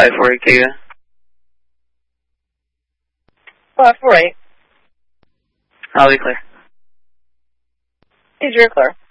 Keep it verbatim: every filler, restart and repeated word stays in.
five four eight Giga. five four eight. I'll be clear. Is your clear?